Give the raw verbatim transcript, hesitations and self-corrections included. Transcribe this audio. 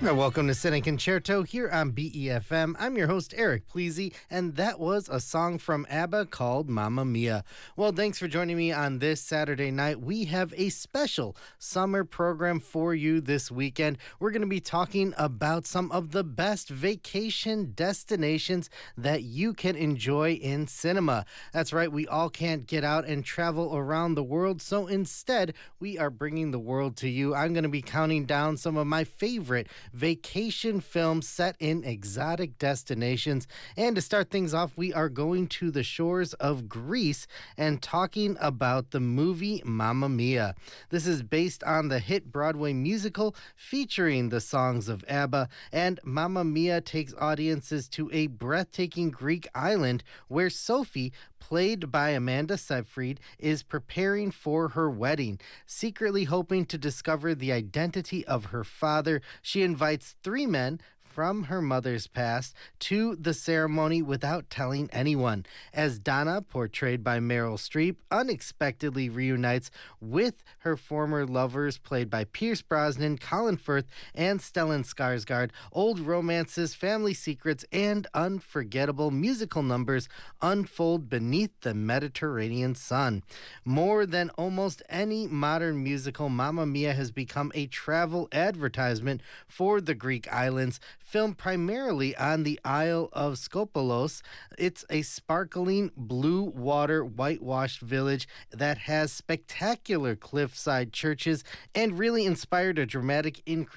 All right, welcome to Cine Concerto here on B E F M. I'm your host, Eric Pleasy, and that was a song from ABBA called Mamma Mia. Well, thanks for joining me on this Saturday night. We have a special summer program for you this weekend. We're going to be talking about some of the best vacation destinations that you can enjoy in cinema. That's right, we all can't get out and travel around the world, so instead, we are bringing the world to you. I'm going to be counting down some of my favorite vacation films set in exotic destinations. And to start things off, we are going to the shores of Greece and talking about the movie Mamma Mia. This is based on the hit Broadway musical featuring the songs of ABBA, and Mamma Mia takes audiences to a breathtaking Greek island where Sophie, played by Amanda Seyfried, is preparing for her wedding. Secretly hoping to discover the identity of her father, she invites three men from her mother's past to the ceremony without telling anyone. As Donna, portrayed by Meryl Streep, unexpectedly reunites with her former lovers, played by Pierce Brosnan, Colin Firth, and Stellan Skarsgård, old romances, family secrets, and unforgettable musical numbers unfold beneath the Mediterranean sun. More than almost any modern musical, Mamma Mia has become a travel advertisement for the Greek islands. Filmed primarily on the Isle of Skopelos, it's a sparkling blue water whitewashed village that has spectacular cliffside churches and really inspired a dramatic increase